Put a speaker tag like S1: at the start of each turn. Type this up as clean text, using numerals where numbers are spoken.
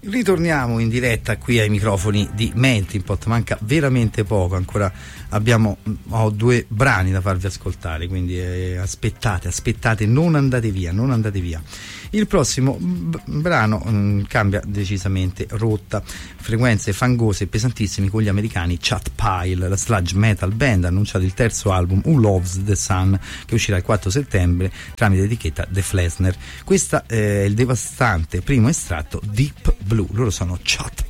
S1: Ritorniamo in diretta qui ai microfoni di Melting Pot, manca veramente poco, ancora ho 2 brani da farvi ascoltare, quindi aspettate, non andate via. Il prossimo brano cambia decisamente rotta, frequenze fangose e pesantissime con gli americani Chat Pile, la sludge metal band, ha annunciato il terzo album Who Loves the Sun, che uscirà il 4 settembre tramite etichetta The Flesner. Questo è il devastante primo estratto, Deep Blue. Loro sono Chat